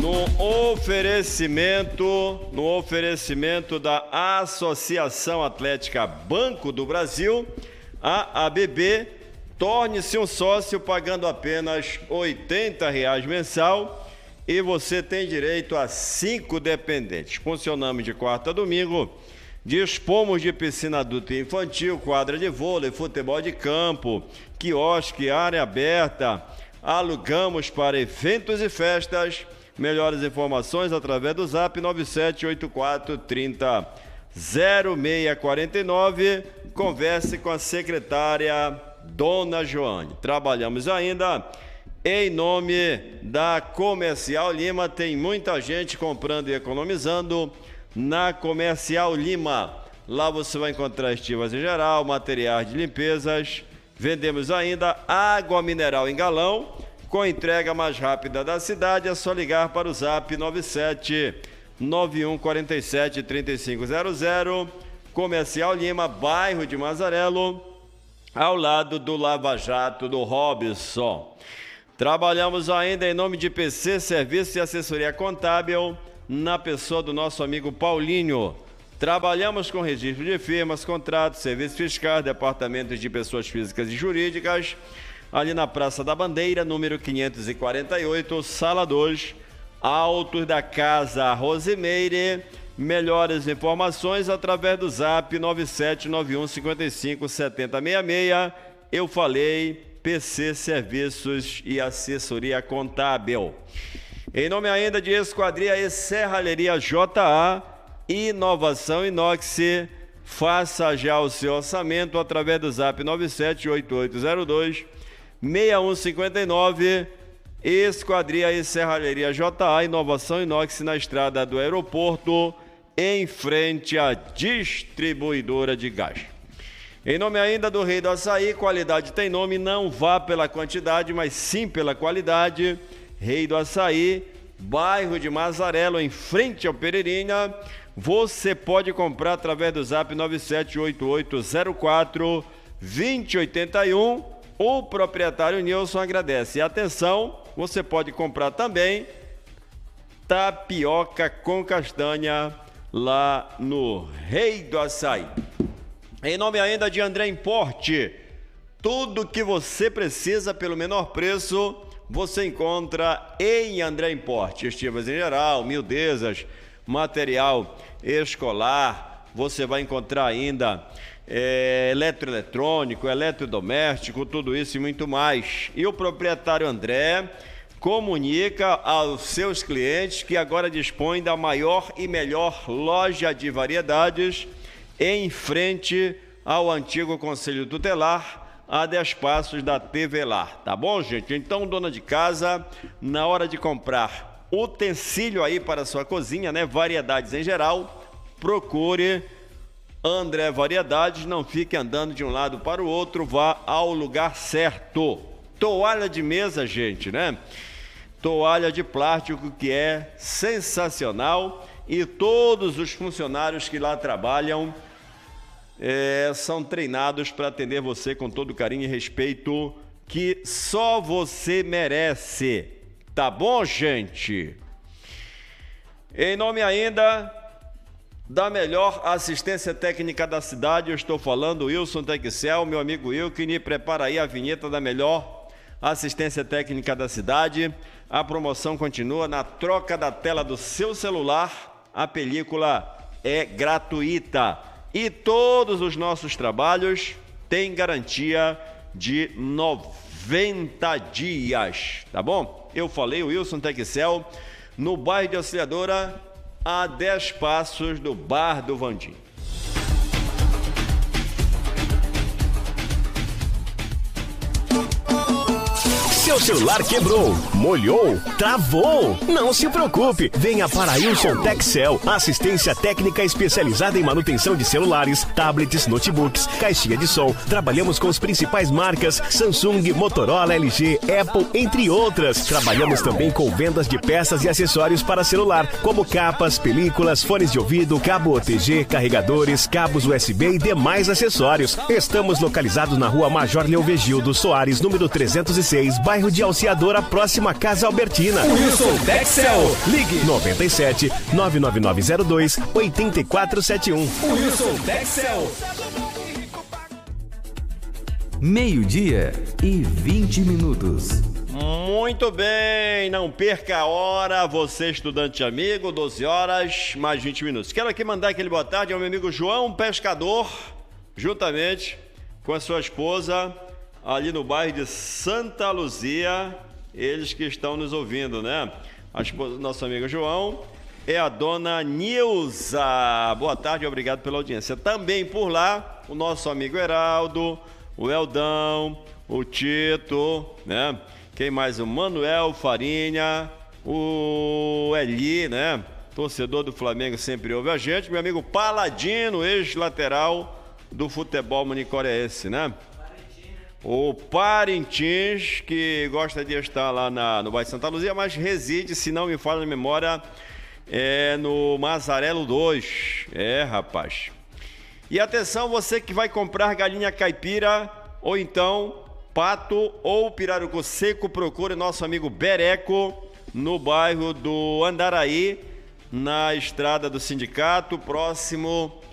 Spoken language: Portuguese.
No oferecimento da Associação Atlética Banco do Brasil, a ABB, torne-se um sócio pagando apenas R$ 80 mensal e você tem direito a 5 dependentes. Funcionamos de quarta a domingo, dispomos de piscina adulta e infantil, quadra de vôlei, futebol de campo, quiosque, área aberta, alugamos para eventos e festas. Melhores informações através do Zap 9784300649. Converse com a secretária Dona Joane. Trabalhamos ainda em nome da Comercial Lima. Tem muita gente comprando e economizando na Comercial Lima. Lá você vai encontrar estivas em geral, materiais de limpezas. Vendemos ainda água mineral em galão. Com a entrega mais rápida da cidade, é só ligar para o Zap 9791473500. Comercial Lima, bairro de Mazarelo, ao lado do Lava Jato do Robson. Trabalhamos ainda em nome de PC Serviço e Assessoria Contábil, na pessoa do nosso amigo Paulinho. Trabalhamos com registro de firmas, contratos, serviços fiscais, departamentos de pessoas físicas e jurídicas, ali na Praça da Bandeira, número 548, Sala 2, Altos da Casa Rosimeire. Melhores informações através do Zap 9791557066. Eu falei, PC Serviços e Assessoria Contábil. Em nome ainda de Esquadria e Serralheria JA, Inovação Inox. Faça já o seu orçamento através do Zap 978802-6159, Esquadria e Serralheria JA, Inovação Inox, na estrada do aeroporto, em frente à distribuidora de gás. Em nome ainda do Rei do Açaí, qualidade tem nome, não vá pela quantidade, mas sim pela qualidade. Rei do Açaí, bairro de Mazarelo, em frente ao Pereirinha. Você pode comprar através do Zap 978804-2081. O proprietário Nilson agradece. E atenção, você pode comprar também tapioca com castanha lá no Rei do Açaí. Em nome ainda de André Importe, tudo que você precisa pelo menor preço, você encontra em André Importe. Estivas em geral, miudezas, material escolar, você vai encontrar ainda eletroeletrônico, eletrodoméstico, tudo isso e muito mais. E o proprietário André comunica aos seus clientes que agora dispõe da maior e melhor loja de variedades em frente ao antigo Conselho Tutelar, a 10 passos da TV Lar. Tá bom, gente? Então, dona de casa, na hora de comprar utensílio aí para a sua cozinha, né? Variedades em geral, procure André Variedades, não fique andando de um lado para o outro, vá ao lugar certo. Toalha de mesa, gente, né? Toalha de plástico que é sensacional e todos os funcionários que lá trabalham são treinados para atender você com todo carinho e respeito que só você merece. Tá bom, gente? Em nome ainda da melhor assistência técnica da cidade, eu estou falando Wilson Texel, meu amigo Wilkin, prepara aí a vinheta da melhor assistência técnica da cidade. A promoção continua na troca da tela do seu celular, a película é gratuita e todos os nossos trabalhos têm garantia de 90 dias, tá bom? Eu falei, o Wilson Texel, no bairro de Auxiliadora, a 10 passos do Bar do Vandim. Seu celular quebrou, molhou, travou? Não se preocupe, venha para Wilson Texel, assistência técnica especializada em manutenção de celulares, tablets, notebooks, caixinha de som. Trabalhamos com as principais marcas Samsung, Motorola, LG, Apple, entre outras. Trabalhamos também com vendas de peças e acessórios para celular, como capas, películas, fones de ouvido, cabo OTG, carregadores, cabos USB e demais acessórios. Estamos localizados na rua Major Leovigildo Soares, número 306, bairro bairro de Alciadora, próxima Casa Albertina. Wilson Texel, ligue 97 99902 8471. Wilson Texel. 12:20. Muito bem, não perca a hora, você estudante amigo, 12 horas, mais 20 minutos. Quero aqui mandar aquele boa tarde ao meu amigo João Pescador, juntamente com a sua esposa, ali no bairro de Santa Luzia, eles que estão nos ouvindo, né? A esposa do nosso amigo João é a dona Nilza. Boa tarde, obrigado pela audiência. Também por lá, o nosso amigo Heraldo, o Eldão, o Tito, né? Quem mais? O Manuel Farinha, o Eli, né? Torcedor do Flamengo sempre ouve a gente. Meu amigo Paladino, ex-lateral do futebol manicoreense, né? O Parintins, que gosta de estar lá no bairro Santa Luzia, mas reside, se não me falha a memória, no Mazarelo 2. Rapaz. E atenção, você que vai comprar galinha caipira, ou então pato ou pirarucu seco, procure nosso amigo Bereco, no bairro do Andaraí, na estrada do Sindicato, próximo